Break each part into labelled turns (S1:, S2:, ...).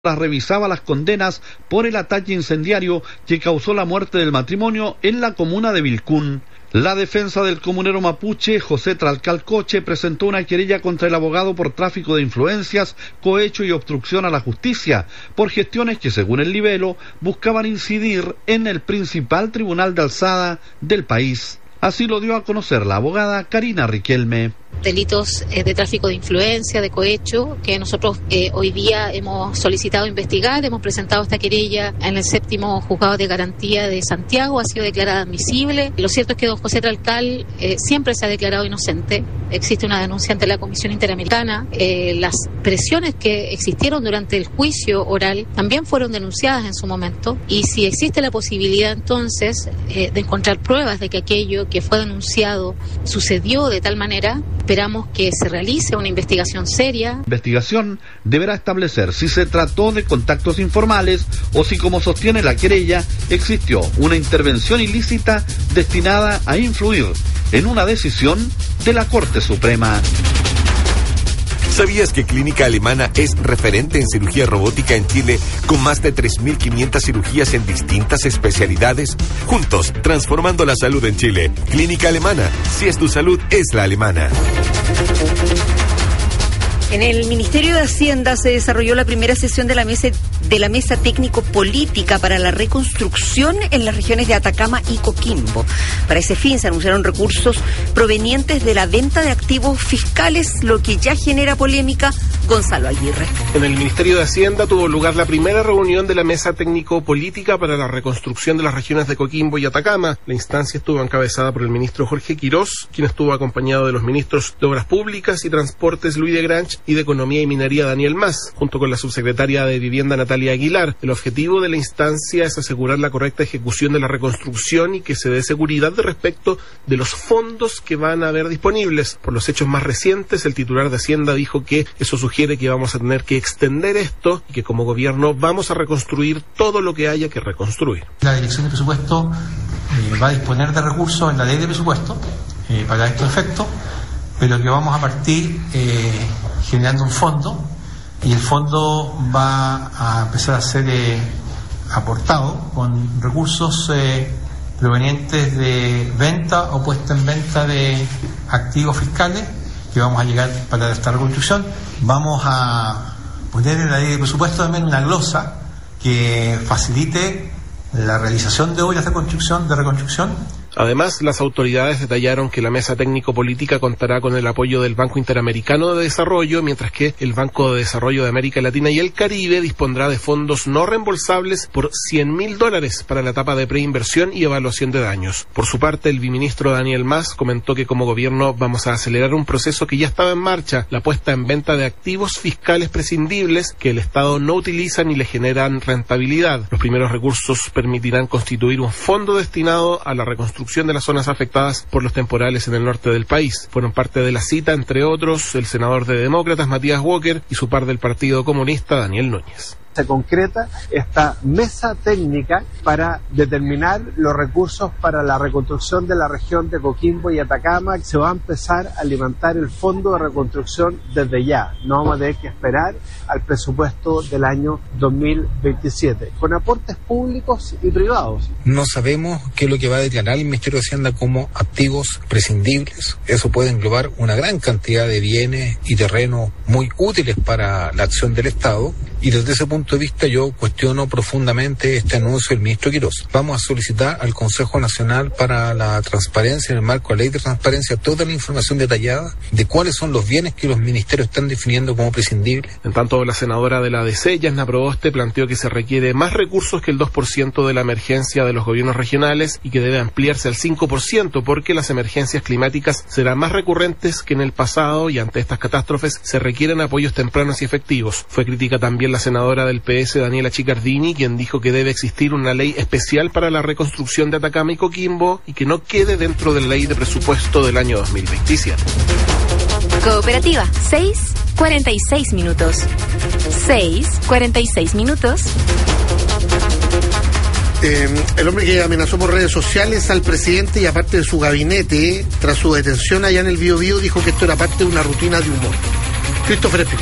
S1: revisaba las condenas por el ataque incendiario que causó la muerte del matrimonio en la comuna de Vilcún. La defensa del comunero mapuche José Tralcalcoche presentó una querella contra el abogado por tráfico de influencias, cohecho y obstrucción a la justicia, por gestiones que, según el libelo, buscaban incidir en el principal tribunal de alzada del país. Así lo dio a conocer la abogada Karina Riquelme.
S2: Delitos de tráfico de influencia, de cohecho, que nosotros hoy día hemos solicitado investigar, hemos presentado esta querella en el 7º Juzgado de Garantía de Santiago, ha sido declarada admisible. Lo cierto es que don José Tralcal siempre se ha declarado inocente. Existe una denuncia ante la Comisión Interamericana. Las presiones que existieron durante el juicio oral también fueron denunciadas en su momento, y si existe la posibilidad entonces de encontrar pruebas de que aquello que fue denunciado sucedió de tal manera, esperamos que se realice una investigación seria. La
S1: investigación deberá establecer si se trató de contactos informales o si, como sostiene la querella, existió una intervención ilícita destinada a influir en una decisión de la Corte Suprema.
S3: ¿Sabías que Clínica Alemana es referente en cirugía robótica en Chile, con más de 3.500 cirugías en distintas especialidades? Juntos, transformando la salud en Chile. Clínica Alemana. Si es tu salud, es la alemana.
S4: En el Ministerio de Hacienda se desarrolló la primera sesión de la mesa técnico-política para la reconstrucción en las regiones de Atacama y Coquimbo. Para ese fin se anunciaron recursos provenientes de la venta de activos fiscales, lo que ya genera polémica. Gonzalo Aguirre.
S5: En el Ministerio de Hacienda tuvo lugar la primera reunión de la mesa técnico-política para la reconstrucción de las regiones de Coquimbo y Atacama. La instancia estuvo encabezada por el ministro Jorge Quirós, quien estuvo acompañado de los ministros de Obras Públicas y Transportes Luis de Granch y de Economía y Minería Daniel Mas, junto con la subsecretaria de Vivienda Natalia Aguilar. El objetivo de la instancia es asegurar la correcta ejecución de la reconstrucción y que se dé seguridad respecto de los fondos que van a haber disponibles. Por los hechos más recientes, el titular de Hacienda dijo que eso sugiere que vamos a tener que extender esto y que como gobierno vamos a reconstruir todo lo que haya que reconstruir.
S6: La Dirección de Presupuesto va a disponer de recursos en la ley de presupuesto para estos efectos, pero que vamos a partir generando un fondo, y el fondo va a empezar a ser aportado con recursos provenientes de venta o puesta en venta de activos fiscales que vamos a llegar para esta reconstrucción. Vamos a poner en la ley de presupuesto también una glosa que facilite la realización de obras de reconstrucción.
S5: Además, las autoridades detallaron que la mesa técnico-política contará con el apoyo del Banco Interamericano de Desarrollo, mientras que el Banco de Desarrollo de América Latina y el Caribe dispondrá de fondos no reembolsables por $100.000 para la etapa de preinversión y evaluación de daños. Por su parte, el viceministro Daniel Mas comentó que como gobierno vamos a acelerar un proceso que ya estaba en marcha, la puesta en venta de activos fiscales prescindibles que el Estado no utiliza ni le generan rentabilidad. Los primeros recursos permitirán constituir un fondo destinado a la reconstrucción de las zonas afectadas por los temporales en el norte del país. Fueron parte de la cita, entre otros, el senador de Demócratas Matías Walker y su par del Partido Comunista Daniel Núñez.
S7: Se concreta esta mesa técnica para determinar los recursos para la reconstrucción de la región de Coquimbo y Atacama. Se va a empezar a alimentar el fondo de reconstrucción desde ya. No vamos a tener que esperar al presupuesto del año 2027, con aportes públicos y privados.
S8: No sabemos qué es lo que va a declarar el Ministerio de Hacienda como activos prescindibles. Eso puede englobar una gran cantidad de bienes y terrenos muy útiles para la acción del Estado, y desde ese punto de vista yo cuestiono profundamente este anuncio del ministro Quirós. Vamos a solicitar al Consejo Nacional para la Transparencia, en el marco de la Ley de Transparencia, toda la información detallada de cuáles son los bienes que los ministerios están definiendo como prescindibles.
S5: En tanto, la senadora de la DC, Yasna Proboste, planteó que se requiere más recursos que el 2% de la emergencia de los gobiernos regionales y que debe ampliarse al 5% porque las emergencias climáticas serán más recurrentes que en el pasado y ante estas catástrofes se requieren apoyos tempranos y efectivos. Fue crítica también la senadora del PS, Daniela Chicardini, quien dijo que debe existir una ley especial para la reconstrucción de Atacama y Coquimbo y que no quede dentro de la ley de presupuesto del año 2027.
S9: Cooperativa, 6:46 minutos. 6:46 minutos.
S10: El hombre que amenazó por redes sociales al presidente y a parte de su gabinete tras su detención allá en el Biobío dijo que esto era parte de una rutina de humor. Christopher Espinosa.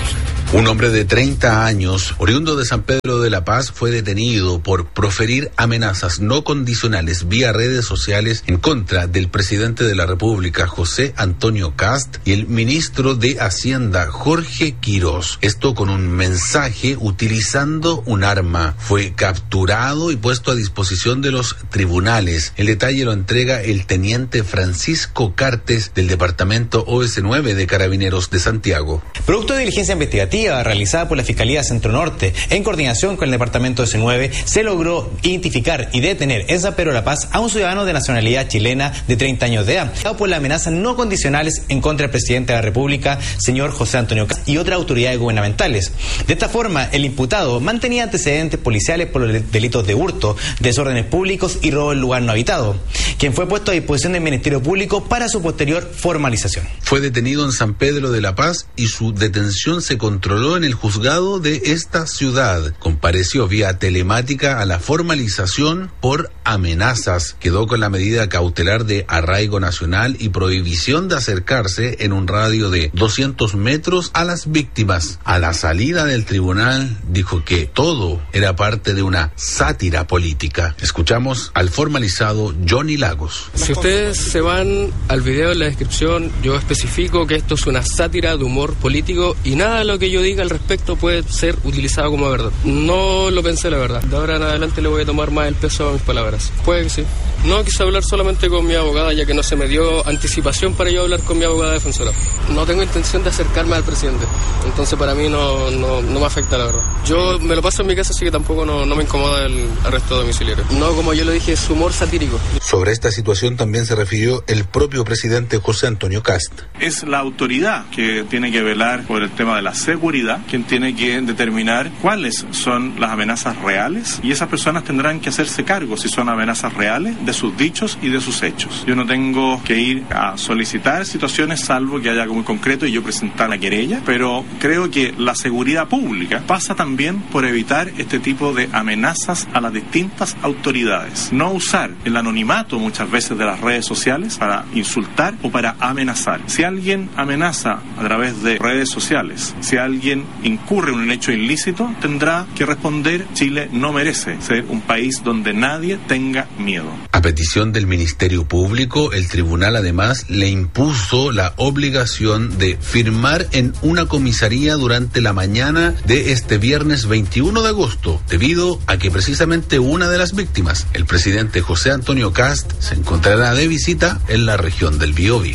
S11: Un hombre de 30 años, oriundo de San Pedro de la Paz, fue detenido por proferir amenazas no condicionales vía redes sociales en contra del presidente de la República, José Antonio Kast, y el ministro de Hacienda, Jorge Quirós. Esto con un mensaje utilizando un arma. Fue capturado y puesto a disposición de los tribunales. El detalle lo entrega el teniente Francisco Cartes del departamento OS9 de Carabineros de Santiago.
S12: Producto de diligencia investigativa realizada por la Fiscalía Centro Norte, en coordinación con el departamento OS9, se logró identificar y detener en San Pedro de la Paz a un ciudadano de nacionalidad chilena de 30 años de edad, por las amenazas no condicionales en contra del presidente de la República, señor José Antonio Kast, y otras autoridades gubernamentales. De esta forma, el imputado mantenía antecedentes policiales por los delitos de hurto, desórdenes públicos y robo en lugar no habitado, quien fue puesto a disposición del Ministerio Público para su posterior formalización.
S11: Fue detenido en San Pedro de la Paz y su detención se controló en el juzgado de esta ciudad. Compareció vía telemática a la formalización por amenazas. Quedó con la medida cautelar de arraigo nacional y prohibición de acercarse en un radio de 200 metros a las víctimas. A la salida del tribunal dijo que todo era parte de una sátira política. Escuchamos al formalizado Johnny Lagos.
S13: Si ustedes se van al video en la descripción, yo especifico que esto es una sátira de humor político y nada de lo que yo diga al respecto puede ser utilizado como verdad. No lo pensé, la verdad. De ahora en adelante le voy a tomar más el peso a mis palabras. Puede que sí. No quise hablar solamente con mi abogada, ya que no se me dio anticipación para yo hablar con mi abogada defensora. No tengo intención de acercarme al presidente, entonces para mí no me afecta, la verdad. Yo me lo paso en mi casa, así que tampoco no me incomoda el arresto domiciliario. No, como yo lo dije, es humor satírico.
S11: Sobre esta situación también se refirió el propio presidente José Antonio Kast.
S14: Es la autoridad que tiene que velar por el tema de la seguridad, quien tiene que determinar cuáles son las amenazas reales, y esas personas tendrán que hacerse cargo, si son amenazas reales, de sus dichos y de sus hechos. Yo no tengo que ir a solicitar situaciones salvo que haya algo muy concreto y yo presentar la querella, pero creo que la seguridad pública pasa también por evitar este tipo de amenazas a las distintas autoridades. No usar el anonimato muchas veces de las redes sociales para insultar o para amenazar. Si alguien amenaza a través de redes sociales, si alguien incurre en un hecho ilícito, tendrá que responder. Chile no merece ser un país donde nadie tenga miedo.
S11: A petición del Ministerio Público, el tribunal además le impuso la obligación de firmar en una comisaría durante la mañana de este viernes 21 de agosto, debido a que precisamente una de las víctimas, el presidente José Antonio Kast, se encontrará de visita en la región del Biobío.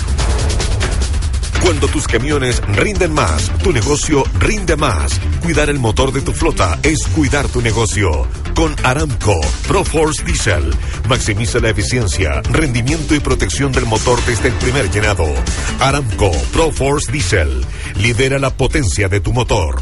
S3: Cuando tus camiones rinden más, tu negocio rinde más. Cuidar el motor de tu flota es cuidar tu negocio. Con Aramco ProForce Diesel, maximiza la eficiencia, rendimiento y protección del motor desde el primer llenado. Aramco ProForce Diesel, lidera la potencia de tu motor.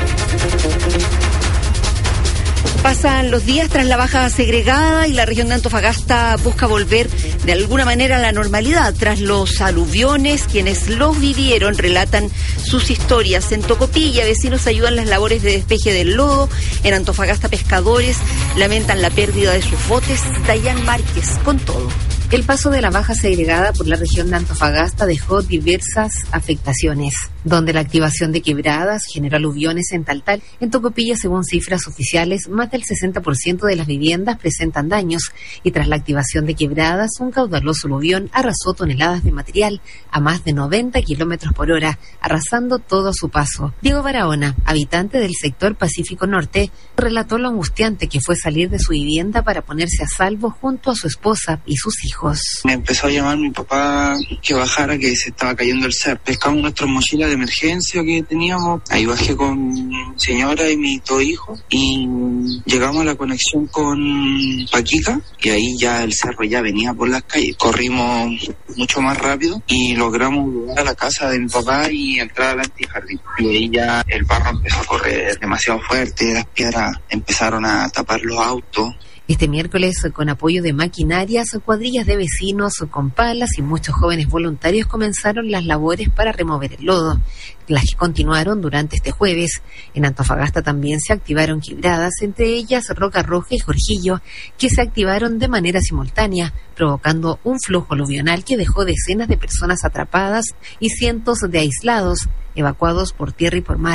S4: Pasan los días tras la baja segregada y la región de Antofagasta busca volver de alguna manera a la normalidad. Tras los aluviones, quienes los vivieron relatan sus historias. En Tocopilla, vecinos ayudan las labores de despeje del lodo. En Antofagasta, pescadores lamentan la pérdida de sus botes. Dayan Márquez, con todo.
S15: El paso de la baja segregada por la región de Antofagasta dejó diversas afectaciones, donde la activación de quebradas generó aluviones en Taltal. En Tocopilla, según cifras oficiales, más del 60% de las viviendas presentan daños y tras la activación de quebradas, un caudaloso aluvión arrasó toneladas de material a más de 90 kilómetros por hora, arrasando todo a su paso. Diego Barahona, habitante del sector Pacífico Norte, relató lo angustiante que fue salir de su vivienda para ponerse a salvo junto a su esposa y sus hijos.
S16: Me empezó a llamar mi papá que bajara, que se estaba cayendo el cerro. Pescamos nuestras mochilas de emergencia que teníamos. Ahí bajé con mi señora y mis dos hijos y llegamos a la conexión con Paquica y ahí ya el cerro ya venía por las calles. Corrimos mucho más rápido y logramos llegar a la casa de mi papá y entrar al antijardín. Y ahí ya el barro empezó a correr demasiado fuerte, las piedras empezaron a tapar los autos.
S15: Este miércoles, con apoyo de maquinarias, cuadrillas de vecinos con palas y muchos jóvenes voluntarios comenzaron las labores para remover el lodo, las que continuaron durante este jueves. En Antofagasta también se activaron quebradas, entre ellas Roca Roja y Jorgillo, que se activaron de manera simultánea, provocando un flujo aluvional que dejó decenas de personas atrapadas y cientos de aislados, evacuados por tierra y por mar.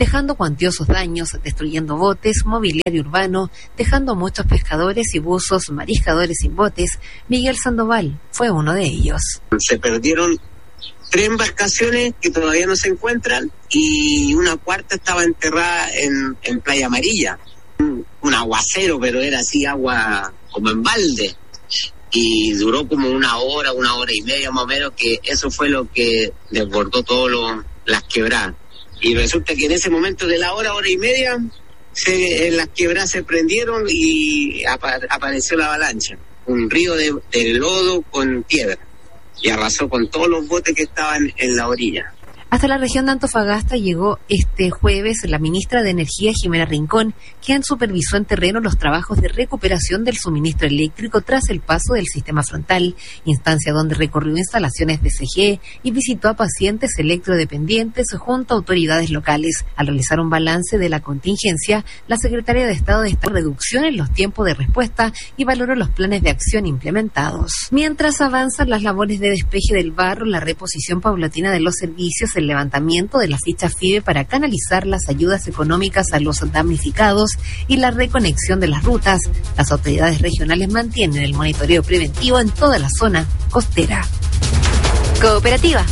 S15: dejando cuantiosos daños, destruyendo botes, mobiliario urbano, dejando muchos pescadores y buzos, mariscadores sin botes. Miguel Sandoval fue uno de ellos.
S17: Se perdieron 3 embarcaciones que todavía no se encuentran y una cuarta estaba enterrada en Playa Amarilla. Un aguacero, pero era así agua como en balde. Y duró como una hora y media más o menos, que eso fue lo que desbordó todas las quebradas. Y resulta que en ese momento de la hora y media, las quebradas se prendieron y apareció la avalancha. Un río de lodo con piedra. Y arrasó con todos los botes que estaban en la orilla.
S15: Hasta la región de Antofagasta llegó este jueves la ministra de Energía, Jimena Rincón, quien supervisó en terreno los trabajos de recuperación del suministro eléctrico tras el paso del sistema frontal, instancia donde recorrió instalaciones de CGE y visitó a pacientes electrodependientes junto a autoridades locales. Al realizar un balance de la contingencia, la secretaria de Estado destacó reducción en los tiempos de respuesta y valoró los planes de acción implementados. Mientras avanzan las labores de despeje del barro, la reposición paulatina de los servicios, el levantamiento de la ficha FIBE para canalizar las ayudas económicas a los damnificados y la reconexión de las rutas, las autoridades regionales mantienen el monitoreo preventivo en toda la zona costera.
S9: Cooperativa.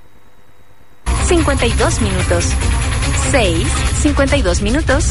S9: 52 minutos. 52 minutos.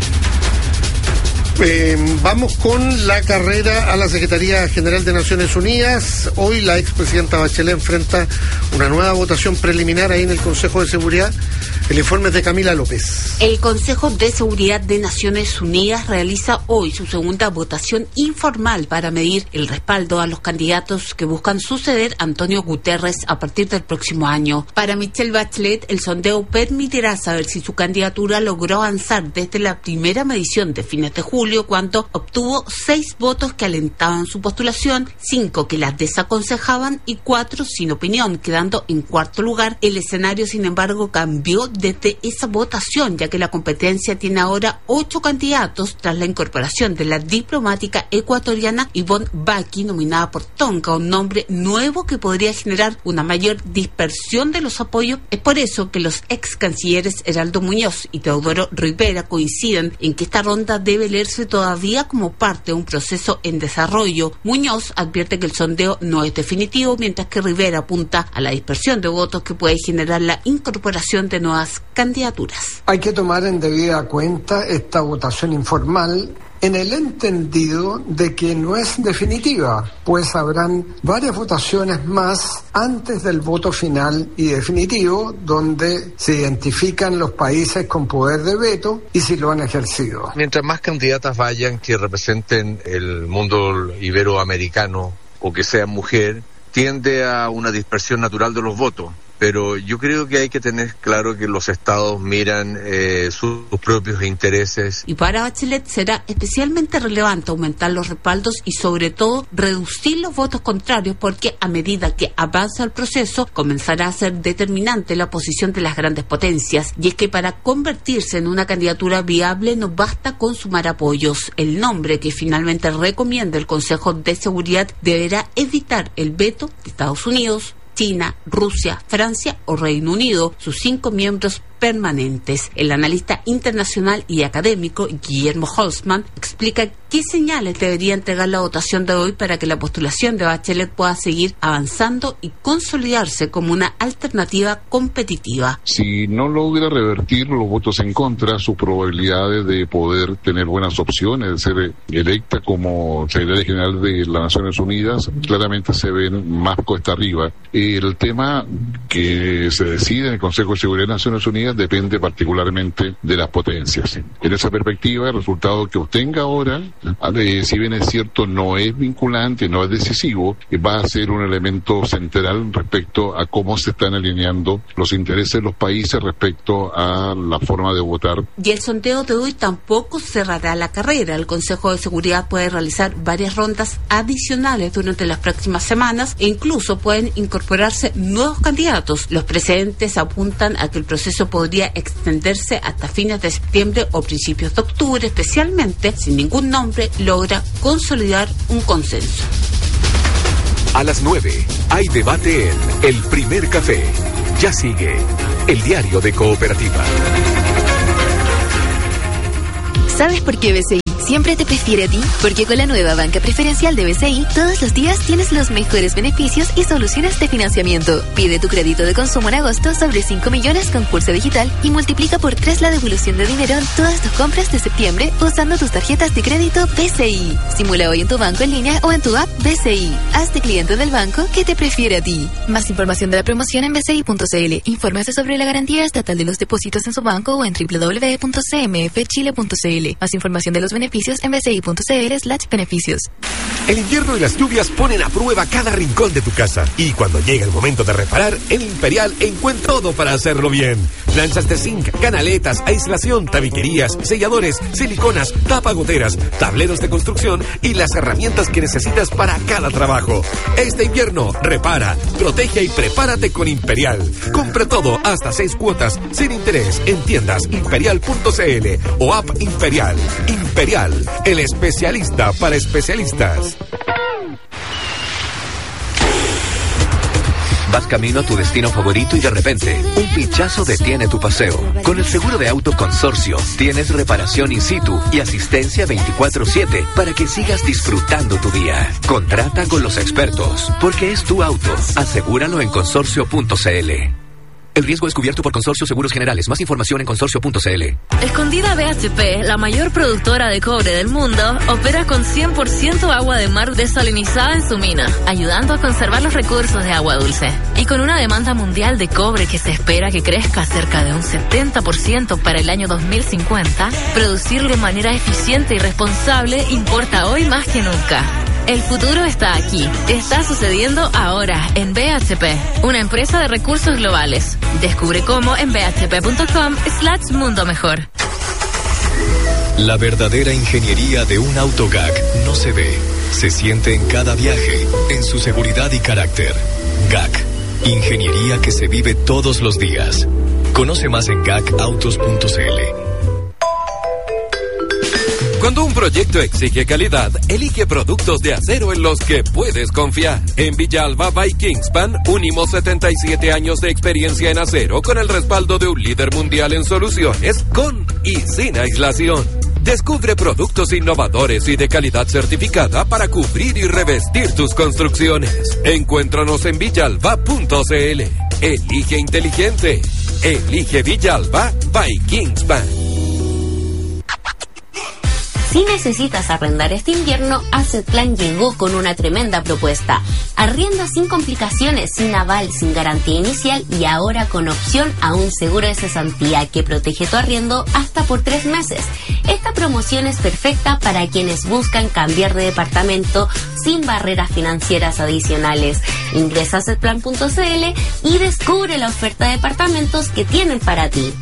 S10: Vamos con la carrera a la Secretaría General de Naciones Unidas. Hoy la expresidenta Bachelet enfrenta una nueva votación preliminar ahí en el Consejo de Seguridad. El informe es de Camila López.
S18: El Consejo de Seguridad de Naciones Unidas realiza hoy su segunda votación informal para medir el respaldo a los candidatos que buscan suceder a Antonio Guterres a partir del próximo año. Para Michelle Bachelet, el sondeo permitirá saber si su candidatura logró avanzar desde la primera medición de fines de julio, cuando obtuvo 6 votos que alentaban su postulación, 5 que la desaconsejaban y 4 sin opinión, quedando en cuarto lugar. El escenario, sin embargo, cambió desde esa votación, ya que la competencia tiene ahora 8 candidatos tras la incorporación de la diplomática ecuatoriana Yvonne Baki, nominada por Tonga, un nombre nuevo que podría generar una mayor dispersión de los apoyos. Es por eso que los ex cancilleres Heraldo Muñoz y Teodoro Rivera coinciden en que esta ronda debe leerse todavía como parte de un proceso en desarrollo. Muñoz advierte que el sondeo no es definitivo, mientras que Rivera apunta a la dispersión de votos que puede generar la incorporación de nuevas candidaturas.
S19: Hay que tomar en debida cuenta esta votación informal en el entendido de que no es definitiva, pues habrán varias votaciones más antes del voto final y definitivo, donde se identifican los países con poder de veto y si lo han ejercido.
S20: Mientras más candidatas vayan que representen el mundo iberoamericano o que sean mujer, tiende a una dispersión natural de los votos. Pero yo creo que hay que tener claro que los estados miran sus propios intereses.
S18: Y para Bachelet será especialmente relevante aumentar los respaldos y sobre todo reducir los votos contrarios, porque a medida que avanza el proceso comenzará a ser determinante la posición de las grandes potencias. Y es que para convertirse en una candidatura viable no basta con sumar apoyos. El nombre que finalmente recomienda el Consejo de Seguridad deberá evitar el veto de Estados Unidos, China, Rusia, Francia o Reino Unido, sus 5 miembros permanentes. El analista internacional y académico Guillermo Holzman explica qué señales debería entregar la votación de hoy para que la postulación de Bachelet pueda seguir avanzando y consolidarse como una alternativa competitiva.
S21: Si no logra revertir los votos en contra, sus probabilidades de poder tener buenas opciones de ser electa como secretaria general de las Naciones Unidas claramente se ven más cuesta arriba. El tema que se decide en el Consejo de Seguridad de Naciones Unidas depende particularmente de las potencias. En esa perspectiva, el resultado que obtenga ahora, si bien es cierto no es vinculante, no es decisivo, va a ser un elemento central respecto a cómo se están alineando los intereses de los países respecto a la forma de votar.
S18: Y el sondeo de hoy tampoco cerrará la carrera. El Consejo de Seguridad puede realizar varias rondas adicionales durante las próximas semanas e incluso pueden incorporarse nuevos candidatos. Los precedentes apuntan a que el proceso podría extenderse hasta fines de septiembre o principios de octubre, especialmente si ningún nombre logra consolidar un consenso.
S3: A las 9 hay debate en El Primer Café. Ya sigue el diario de Cooperativa.
S2: ¿Sabes por qué BCI siempre te prefiere a ti? Porque con la nueva banca preferencial de BCI, todos los días tienes los mejores beneficios y soluciones de financiamiento. Pide tu crédito de consumo en agosto sobre 5 millones con Pulse Digital y multiplica por 3 la devolución de dinero en todas tus compras de septiembre usando tus tarjetas de crédito BCI. Simula hoy en tu banco en línea o en tu app BCI. Hazte cliente del banco que te prefiere a ti. Más información de la promoción en bci.cl. Infórmese sobre la garantía estatal de los depósitos en su banco o en www.cmfchile.cl. Más información de los beneficios en bci.cl/beneficios.
S3: El invierno y las lluvias ponen a prueba cada rincón de tu casa. Y cuando llega el momento de reparar, en Imperial encuentra todo para hacerlo bien. Planchas de zinc, canaletas, aislación, tabiquerías, selladores, siliconas, tapagoteras, tableros de construcción y las herramientas que necesitas para cada trabajo. Este invierno, repara, protege y prepárate con Imperial. Compra todo hasta 6 cuotas sin interés en tiendas imperial.cl o app Imperial. Imperial, el especialista para especialistas. Vas camino a tu destino favorito y de repente, un pinchazo detiene tu paseo. Con el seguro de auto Consorcio, tienes reparación in situ y asistencia 24/7 para que sigas disfrutando tu día. Contrata con los expertos, porque es tu auto. Asegúralo en consorcio.cl. El riesgo es cubierto por Consorcio Seguros Generales. Más información en consorcio.cl.
S22: Escondida BHP, la mayor productora de cobre del mundo, opera con 100% agua de mar desalinizada en su mina, ayudando a conservar los recursos de agua dulce. Y con una demanda mundial de cobre que se espera que crezca cerca de un 70% para el año 2050, producirlo de manera eficiente y responsable importa hoy más que nunca. El futuro está aquí. Está sucediendo ahora en BHP, una empresa de recursos globales. Descubre cómo en bhp.com/mundo mejor.
S23: La verdadera ingeniería de un auto GAC no se ve, se siente en cada viaje, en su seguridad y carácter. GAC, ingeniería que se vive todos los días. Conoce más en gacautos.cl.
S24: Cuando un proyecto exige calidad, elige productos de acero en los que puedes confiar. En Villalba by Kingspan, unimos 77 años de experiencia en acero con el respaldo de un líder mundial en soluciones, con y sin aislación. Descubre productos innovadores y de calidad certificada para cubrir y revestir tus construcciones. Encuéntranos en villalba.cl. Elige inteligente. Elige Villalba by Kingspan.
S25: Si necesitas arrendar este invierno, Asset Plan llegó con una tremenda propuesta. Arrienda sin complicaciones, sin aval, sin garantía inicial y ahora con opción a un seguro de cesantía que protege tu arriendo hasta por 3 meses. Esta promoción es perfecta para quienes buscan cambiar de departamento sin barreras financieras adicionales. Ingresa a assetplan.cl y descubre la oferta de departamentos que tienen para ti.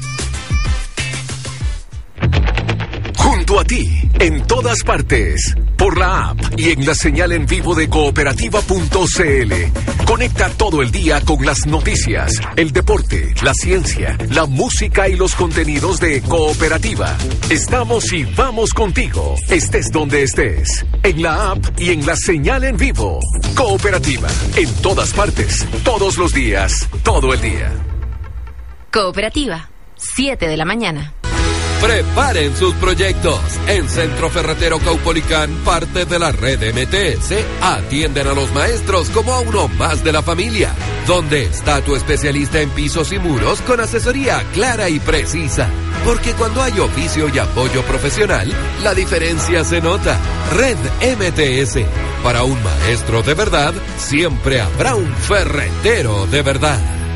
S3: Junto a ti, en todas partes, por la app y en la señal en vivo de cooperativa.cl. Conecta todo el día con las noticias, el deporte, la ciencia, la música y los contenidos de Cooperativa. Estamos y vamos contigo, estés donde estés, en la app y en la señal en vivo. Cooperativa, en todas partes, todos los días, todo el día.
S2: Cooperativa, 7 de la mañana.
S24: Preparen sus proyectos. En Centro Ferretero Caupolicán, parte de la red MTS, atienden a los maestros como a uno más de la familia. ¿Dónde está tu especialista en pisos y muros con asesoría clara y precisa? Porque cuando hay oficio y apoyo profesional, la diferencia se nota. Red MTS. Para un maestro de verdad, siempre habrá un ferretero de verdad.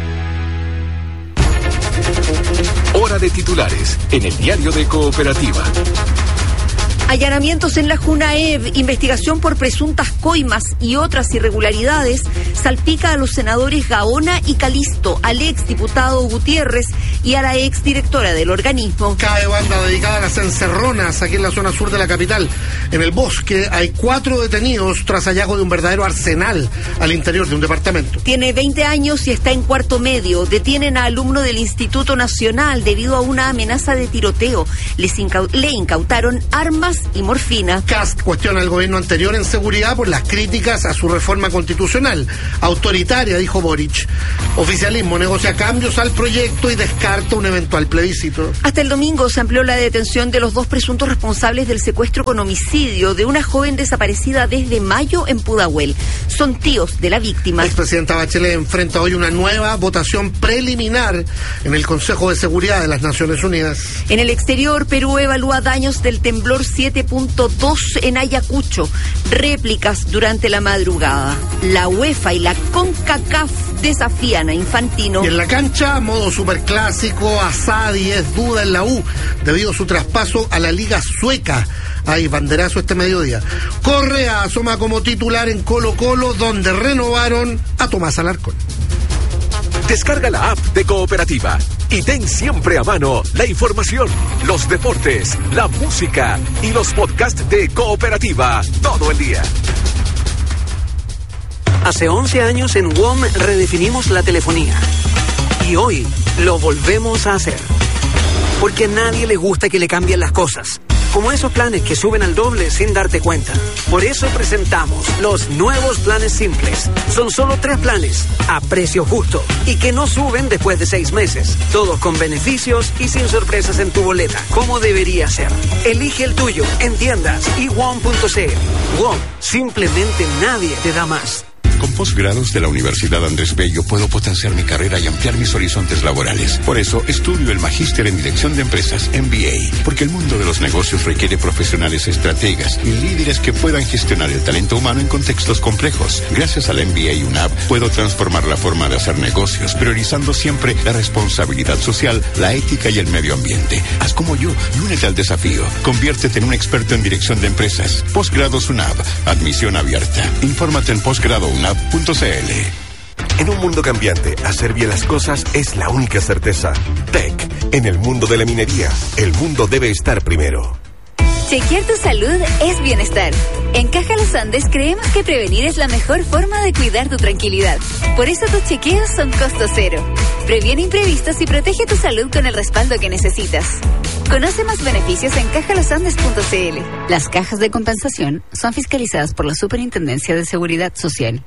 S3: Hora de titulares en el diario de Cooperativa.
S4: Allanamientos en la Junaev, investigación por presuntas coimas y otras irregularidades, salpica a los senadores Gaona y Calisto, al exdiputado Gutiérrez y a la exdirectora del organismo.
S10: Cae banda dedicada a las encerronas aquí en la zona sur de la capital. En el bosque hay 4 detenidos tras hallazgo de un verdadero arsenal al interior de un departamento.
S4: Tiene 20 años y está en cuarto medio. Detienen a alumno del Instituto Nacional debido a una amenaza de tiroteo. Le incautaron armas y morfina.
S10: Kast cuestiona al gobierno anterior en seguridad por las críticas a su reforma constitucional. Autoritaria, dijo Boric. Oficialismo negocia cambios al proyecto y descarta un eventual plebiscito.
S4: Hasta el domingo se amplió la detención de los 2 presuntos responsables del secuestro con homicidio de una joven desaparecida desde mayo en Pudahuel. Son tíos de la víctima.
S10: La expresidenta Bachelet enfrenta hoy una nueva votación preliminar en el Consejo de Seguridad de las Naciones Unidas.
S4: En el exterior, Perú evalúa daños del temblor 7.2 en Ayacucho. Réplicas durante la madrugada. La UEFA y la CONCACAF desafían a Infantino.
S10: Y en la cancha, modo superclásico, Asadi es duda en la U debido a su traspaso a la Liga Sueca. Hay banderazo este mediodía. Correa asoma como titular en Colo-Colo, donde renovaron a Tomás Alarcón.
S3: Descarga la app de Cooperativa y ten siempre a mano la información, los deportes, la música y los podcasts de Cooperativa todo el día.
S1: Hace 11 años en WOM redefinimos la telefonía. Y hoy lo volvemos a hacer. Porque a nadie le gusta que le cambien las cosas. Como esos planes que suben al doble sin darte cuenta. Por eso presentamos los nuevos planes simples. Son solo 3 planes, a precio justo, y que no suben después de 6 meses. Todos con beneficios y sin sorpresas en tu boleta, como debería ser. Elige el tuyo en tiendas y WOM.cl. WOM, simplemente nadie te da más.
S5: Con posgrados de la Universidad Andrés Bello puedo potenciar mi carrera y ampliar mis horizontes laborales. Por eso estudio el Magíster en Dirección de Empresas, MBA, porque el mundo de los negocios requiere profesionales estrategas y líderes que puedan gestionar el talento humano en contextos complejos. Gracias al MBA UNAV puedo transformar la forma de hacer negocios, priorizando siempre la responsabilidad social, la ética y el medio ambiente. Haz como yo y únete al desafío. Conviértete en un experto en dirección de empresas. Posgrados UNAV. Admisión abierta. Infórmate en posgradounab.cl.
S3: En un mundo cambiante, hacer bien las cosas es la única certeza. TEC, en el mundo de la minería, el mundo debe estar primero.
S2: Chequear tu salud es bienestar. En Caja Los Andes creemos que prevenir es la mejor forma de cuidar tu tranquilidad. Por eso tus chequeos son costo cero. Previene imprevistos y protege tu salud con el respaldo que necesitas. Conoce más beneficios en cajalosandes.cl. Las cajas de compensación son fiscalizadas por la Superintendencia de Seguridad Social.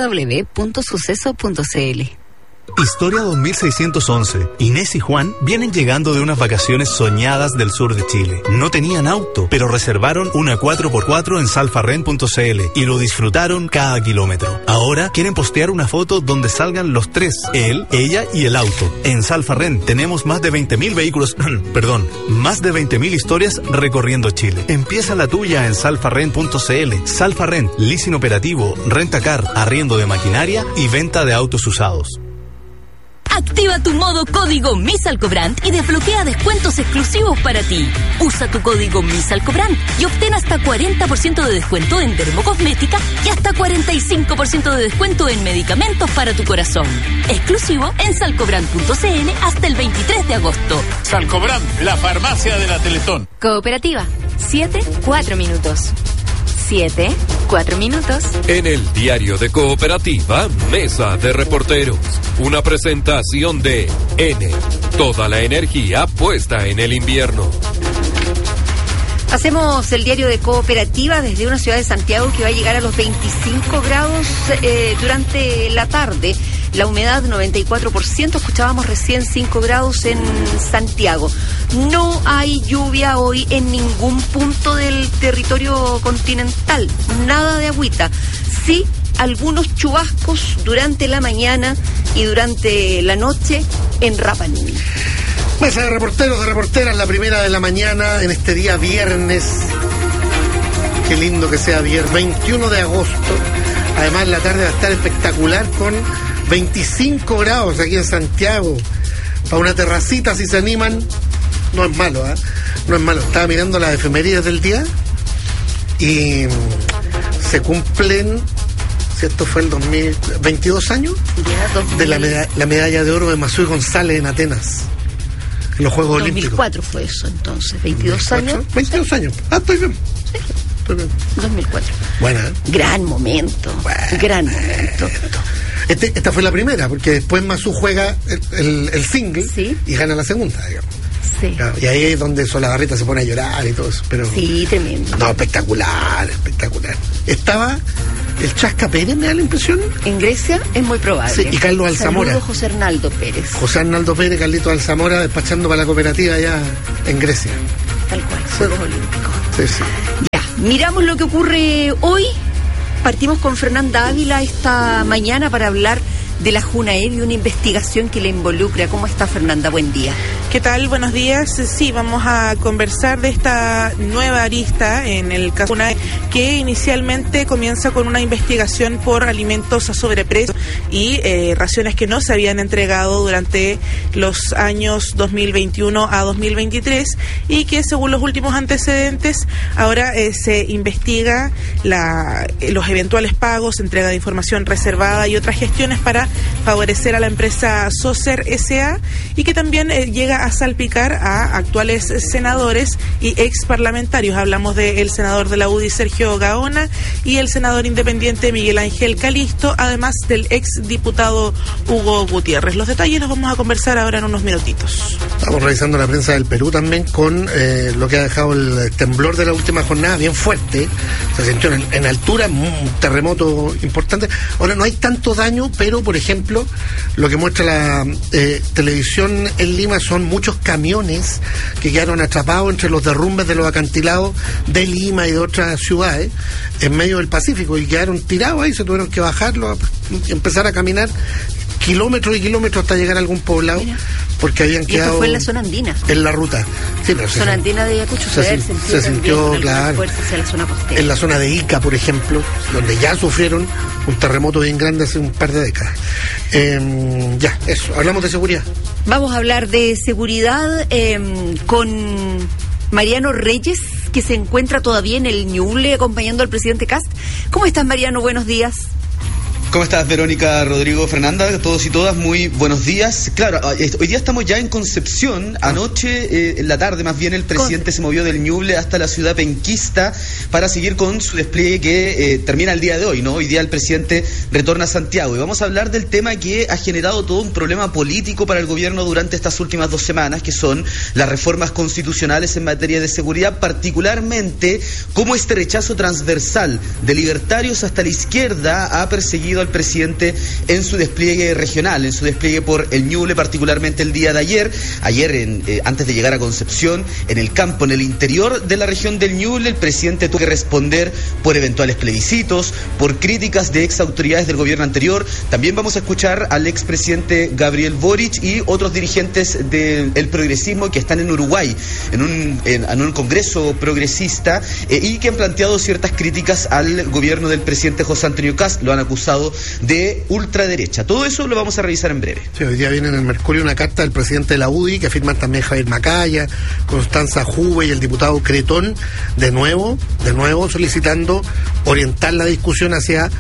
S2: www.suceso.cl.
S6: Historia 2611. Inés y Juan vienen llegando de unas vacaciones soñadas del sur de Chile. No tenían auto, pero reservaron una 4x4 en salfarren.cl y lo disfrutaron cada kilómetro. Ahora quieren postear una foto donde salgan los 3, él, ella y el auto. En Salfarren tenemos más de 20.000 vehículos, más de 20.000 historias recorriendo Chile. Empieza la tuya en salfarren.cl. Salfarren, leasing operativo, rentacar, arriendo de maquinaria y venta de autos usados.
S22: Activa tu modo código MISALCOBRAND y desbloquea descuentos exclusivos para ti. Usa tu código MISALCOBRAND y obtén hasta 40% de descuento en dermocosmética y hasta 45% de descuento en medicamentos para tu corazón. Exclusivo en salcobrand.cl hasta el 23 de agosto.
S7: Salcobrand, la farmacia de la Teletón.
S2: Cooperativa, 7-4 minutos. 7-4 minutos.
S24: En el diario de Cooperativa, Mesa de Reporteros. Una presentación de N. Toda la energía puesta en el invierno.
S4: Hacemos el diario de Cooperativa desde una ciudad de Santiago que va a llegar a los 25 grados durante la tarde. La humedad 94%, escuchábamos recién 5 grados en Santiago. No hay lluvia hoy en ningún punto del territorio continental, nada de agüita. Sí, algunos chubascos durante la mañana y durante la noche en Rapa Nui.
S10: Mesa de reporteros, de reporteras, la primera de la mañana en este día viernes. Qué lindo que sea viernes, 21 de agosto. Además la tarde va a estar espectacular con 25 grados aquí en Santiago. Para una terracita, si se animan, no es malo, ¿eh? No es malo. Estaba mirando las efemérides del día y se cumplen, si esto fue el 2022 años, de la medalla de oro de Masui González en Atenas, en los Juegos Olímpicos.
S4: 2004 fue eso entonces, 22 años.
S10: 22 años. Estoy bien.
S4: Sí. 2004.
S10: Bueno,
S4: gran momento. Gran momento.
S10: Esta fue la primera, porque después Masú juega el single, ¿sí?, y gana la segunda, digamos.
S4: Sí.
S10: Claro, y ahí es donde Solabarrieta se pone a llorar y todo eso. Pero,
S4: sí, tremendo.
S10: No, espectacular. Estaba el Chasca Pérez, me da la impresión.
S4: En Grecia es muy probable.
S10: Sí, y Carlos Alzamora.
S4: Saludos, José Arnaldo Pérez.
S10: José Arnaldo Pérez, Carlito Alzamora, despachando para la cooperativa allá en Grecia.
S4: Tal cual, Juegos Olímpicos.
S10: Sí.
S4: Ya, miramos lo que ocurre hoy. Partimos con Fernanda Ávila esta mañana para hablar de la Junaed y una investigación que le involucra. ¿Cómo está, Fernanda? Buen día.
S8: ¿Qué tal? Buenos días. Sí, vamos a conversar de esta nueva arista en el caso Junaed, que inicialmente comienza con una investigación por alimentos a sobreprecio y raciones que no se habían entregado durante los años 2021 a 2023 y que, según los últimos antecedentes, ahora se investiga los eventuales pagos, entrega de información reservada y otras gestiones para favorecer a la empresa Socer S.A. y que también llega a salpicar a actuales senadores y ex parlamentarios. Hablamos del senador de la UDI Sergio Gaona y el senador independiente Miguel Ángel Calisto, además del ex diputado Hugo Gutiérrez. Los detalles los vamos a conversar ahora en unos minutitos.
S10: Estamos revisando la prensa del Perú también con lo que ha dejado el temblor de la última jornada, bien fuerte. Se sintió en altura, un terremoto importante. Ahora no hay tanto daño, pero por ejemplo, lo que muestra la televisión en Lima son muchos camiones que quedaron atrapados entre los derrumbes de los acantilados de Lima y de otras ciudades en medio del Pacífico y quedaron tirados ahí, se tuvieron que bajarlo y empezar a caminar kilómetros y kilómetros hasta llegar a algún poblado. Mira. Porque habían quedado...
S4: Esto fue en la zona andina.
S10: En la ruta. Sí, pero
S4: zona andina de Ayacucho
S10: se sintió, claro.
S4: Hacia la zona costera.
S10: En la zona de Ica, por ejemplo, donde ya sufrieron un terremoto bien grande hace un par de décadas. Ya, eso. Hablamos de seguridad.
S4: Vamos a hablar de seguridad con Mariano Reyes, que se encuentra todavía en el Ñuble acompañando al presidente Kast. ¿Cómo estás, Mariano? Buenos días.
S11: ¿Cómo estás, Verónica, Rodrigo, Fernanda? Todos y todas, muy buenos días. Claro, hoy día estamos ya en Concepción. Anoche, en la tarde más bien, el presidente se movió del Ñuble hasta la ciudad penquista para seguir con su despliegue que termina el día de hoy, ¿no? Hoy día el presidente retorna a Santiago. Y vamos a hablar del tema que ha generado todo un problema político para el gobierno durante estas últimas 2 semanas, que son las reformas constitucionales en materia de seguridad, particularmente cómo este rechazo transversal de libertarios hasta la izquierda ha perseguido al presidente en su despliegue regional, en su despliegue por el Ñuble, particularmente el día de ayer. Antes de llegar a Concepción, en el campo, en el interior de la región del Ñuble, el presidente tuvo que responder por eventuales plebiscitos, por críticas de ex autoridades del gobierno anterior. También vamos a escuchar al expresidente Gabriel Boric y otros dirigentes del progresismo que están en Uruguay, en un congreso progresista, y que han planteado ciertas críticas al gobierno del presidente José Antonio Kast. Lo han acusado de ultraderecha. Todo eso lo vamos a revisar en breve.
S10: Sí, hoy día viene en el Mercurio una carta del presidente de la UDI que firman también Javier Macaya, Constanza Juve y el diputado Cretón, de nuevo solicitando orientar la discusión hacia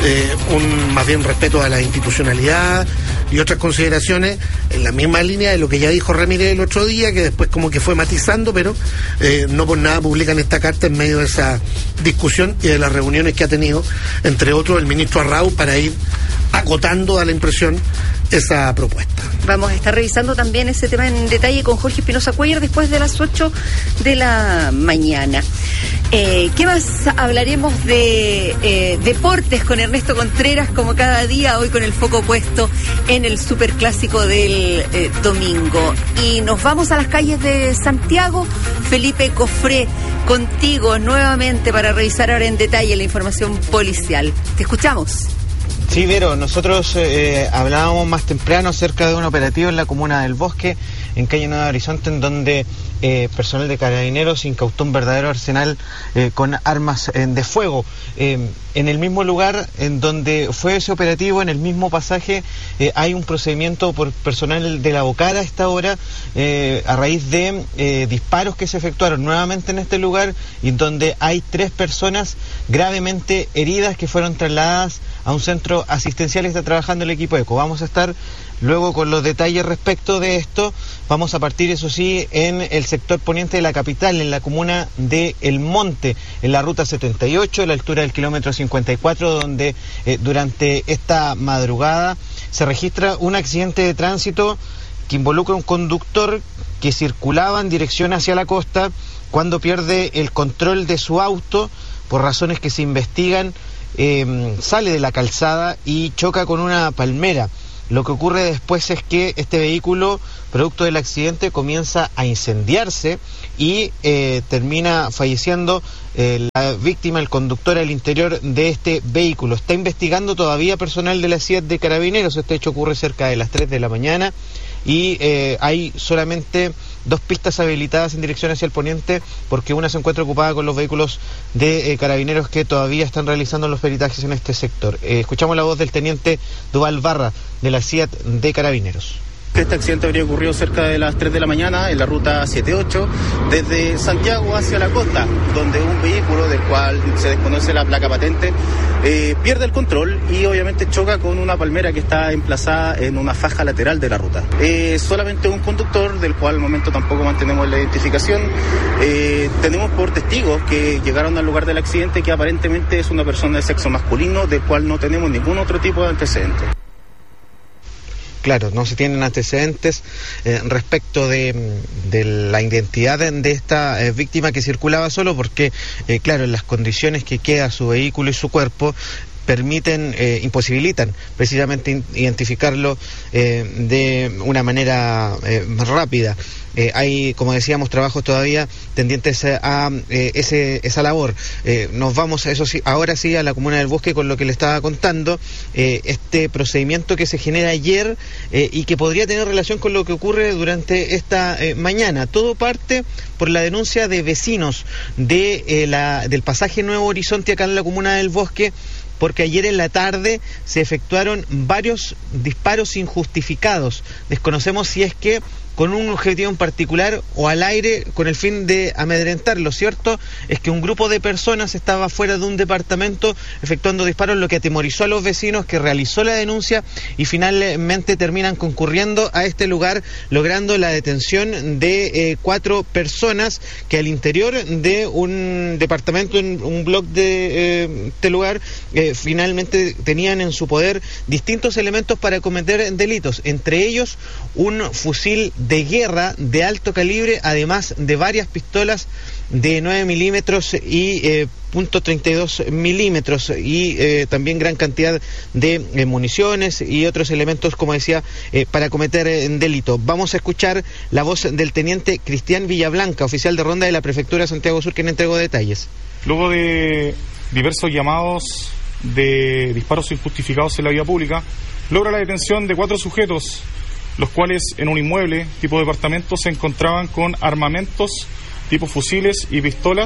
S10: un más bien respeto a la institucionalidad y otras consideraciones en la misma línea de lo que ya dijo Ramírez el otro día, que después como que fue matizando, pero no por nada publican esta carta en medio de esa discusión y de las reuniones que ha tenido, entre otros, el ministro Arrau, para ir acotando, a la impresión, esa propuesta.
S4: Vamos a estar revisando también ese tema en detalle con Jorge Espinosa Cuellar después de las 8 de la mañana. ¿Qué más? Hablaremos de deportes con Ernesto Contreras, como cada día, hoy con el foco puesto en el superclásico del domingo. Y nos vamos a las calles de Santiago. Felipe Cofré, contigo nuevamente para revisar ahora en detalle la información policial. Te escuchamos.
S12: Sí, Vero, nosotros hablábamos más temprano acerca de un operativo en la comuna del Bosque, en calle Nueva Horizonte, en donde personal de Carabineros incautó un verdadero arsenal con armas de fuego. En el mismo lugar en donde fue ese operativo, en el mismo pasaje, hay un procedimiento por personal de la Bocara a esta hora, a raíz de disparos que se efectuaron nuevamente en este lugar, y donde hay 3 personas gravemente heridas que fueron trasladadas a un centro asistencial que está trabajando el equipo ECO. Vamos a estar luego con los detalles respecto de esto. Vamos a partir, eso sí, en el sector poniente de la capital, en la comuna de El Monte, en la ruta 78, a la altura del kilómetro 54, donde durante esta madrugada se registra un accidente de tránsito que involucra un conductor que circulaba en dirección hacia la costa cuando pierde el control de su auto por razones que se investigan, sale de la calzada y choca con una palmera. Lo que ocurre después es que este vehículo, producto del accidente, comienza a incendiarse y termina falleciendo la víctima, el conductor, al interior de este vehículo. Está investigando todavía personal de la CIAT de Carabineros. Este hecho ocurre cerca de las 3 de la mañana y hay solamente 2 pistas habilitadas en dirección hacia el poniente, porque una se encuentra ocupada con los vehículos de Carabineros que todavía están realizando los peritajes en este sector. Escuchamos la voz del teniente Duval Barra de la CIAT de Carabineros.
S13: Este accidente habría ocurrido cerca de las 3 de la mañana en la ruta 78 desde Santiago hacia la costa, donde un vehículo del cual se desconoce la placa patente pierde el control y obviamente choca con una palmera que está emplazada en una faja lateral de la ruta. Solamente un conductor, del cual al momento tampoco mantenemos la identificación. Tenemos por testigos que llegaron al lugar del accidente que aparentemente es una persona de sexo masculino, del cual no tenemos ningún otro tipo de antecedente.
S12: Claro, no se tienen antecedentes respecto de la identidad de esta víctima que circulaba solo, porque, claro, en las condiciones que queda su vehículo y su cuerpo imposibilitan precisamente identificarlo de una manera más rápida. Hay, como decíamos, trabajos todavía tendientes a esa labor. Nos vamos, eso sí, ahora sí, a la Comuna del Bosque con lo que le estaba contando, este procedimiento que se genera ayer y que podría tener relación con lo que ocurre durante esta mañana. Todo parte por la denuncia de vecinos del pasaje Nuevo Horizonte acá en la Comuna del Bosque, porque ayer en la tarde se efectuaron varios disparos injustificados. Desconocemos si es que con un objetivo en particular o al aire con el fin de amedrentar. Lo cierto es que un grupo de personas estaba fuera de un departamento efectuando disparos, lo que atemorizó a los vecinos, que realizó la denuncia y finalmente terminan concurriendo a este lugar, logrando la detención de 4 personas que al interior de un departamento, en un bloque de este lugar, finalmente tenían en su poder distintos elementos para cometer delitos, entre ellos un fusil de guerra de alto calibre, además de varias pistolas de 9 milímetros y .32 milímetros y también gran cantidad de municiones y otros elementos, como decía, para cometer delito. Vamos a escuchar la voz del teniente Cristian Villablanca, oficial de ronda de la Prefectura de Santiago Sur, quien entregó detalles.
S14: Luego de diversos llamados de disparos injustificados en la vía pública, logra la detención de 4 sujetos, los cuales en un inmueble tipo departamento se encontraban con armamentos tipo fusiles y pistolas,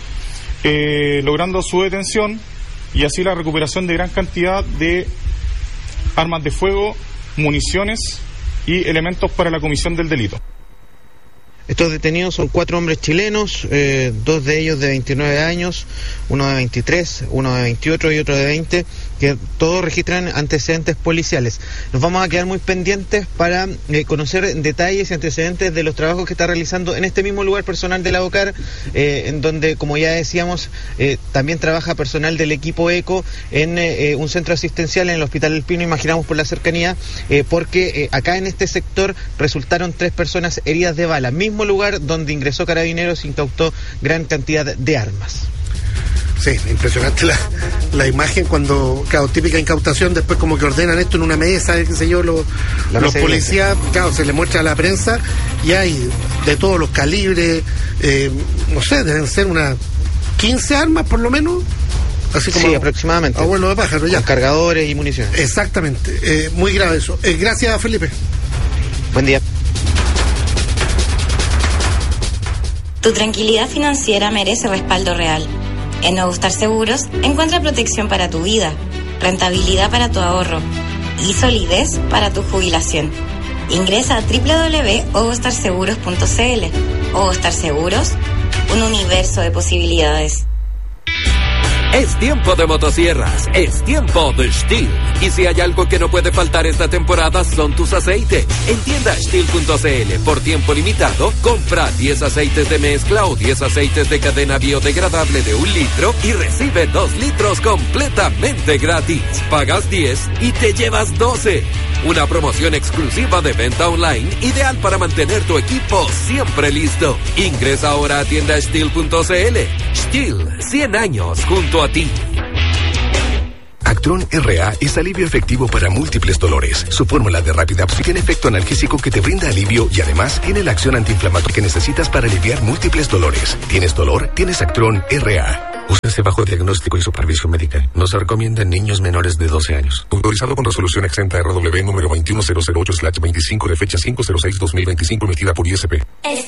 S14: logrando su detención y así la recuperación de gran cantidad de armas de fuego, municiones y elementos para la comisión del delito.
S12: Estos detenidos son 4 hombres chilenos, 2 de ellos de 29 años, uno de 23, uno de 28 y otro de 20, que todos registran antecedentes policiales. Nos vamos a quedar muy pendientes para conocer detalles y antecedentes de los trabajos que está realizando en este mismo lugar personal de la OCAR, en donde, como ya decíamos, también trabaja personal del equipo ECO en un centro asistencial en el Hospital del Pino, imaginamos por la cercanía, porque acá en este sector resultaron 3 personas heridas de bala, mismo lugar donde ingresó Carabineros, incautó gran cantidad de armas.
S10: Sí, impresionante la imagen cuando, claro, típica incautación, después como que ordenan esto en una mesa, qué sé yo, los policías, claro, se le muestra a la prensa y hay de todos los calibres, no sé, deben ser unas 15 armas por lo menos. Así como
S12: sí, aproximadamente.
S10: Abuelo de pájaro, ya.
S12: Con cargadores y municiones.
S10: Exactamente, muy grave eso. Gracias, Felipe.
S12: Buen día.
S15: Tu tranquilidad financiera merece respaldo real. En Nuevo Star Seguros encuentra protección para tu vida, rentabilidad para tu ahorro y solidez para tu jubilación. Ingresa a www.ovostarseguros.cl. Ovo Star Seguros, un universo de posibilidades.
S24: Es tiempo de motosierras, es tiempo de Stihl. Y si hay algo que no puede faltar esta temporada son tus aceites. En tienda Stihl.cl, por tiempo limitado, compra 10 aceites de mezcla o 10 aceites de cadena biodegradable de 1 litro y recibe 2 litros completamente gratis. Pagas 10 y te llevas 12. Una promoción exclusiva de venta online, ideal para mantener tu equipo siempre listo. Ingresa ahora a tienda Stihl.cl. Stihl, 100 años junto a ti.
S3: Actron RA es alivio efectivo para múltiples dolores. Su fórmula de rápida absorción tiene efecto analgésico que te brinda alivio y además tiene la acción antiinflamatoria que necesitas para aliviar múltiples dolores. ¿Tienes dolor? Tienes Actron RA. Úsese bajo diagnóstico y supervisión médica. No se recomienda en niños menores de 12 años. Autorizado con resolución exenta RW número 21008/25 de fecha 5/06/2025 emitida por ISP.